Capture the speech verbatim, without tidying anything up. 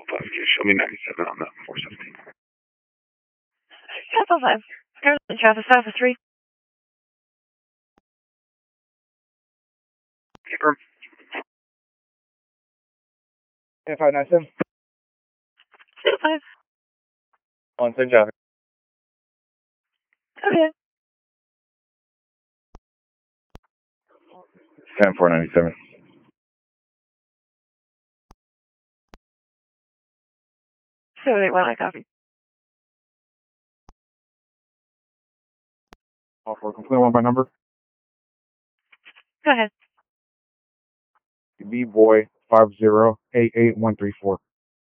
five. Just show me ninety-seven on the four seventeen. ten four five. Currently traffic south of three. Confirm. ten five nine seven. ten five. On ten traffic. Okay. ten four ninety-seven. seven eight one, I copy. All four, complete one by number. Go ahead. B boy five zero eight eight one three four.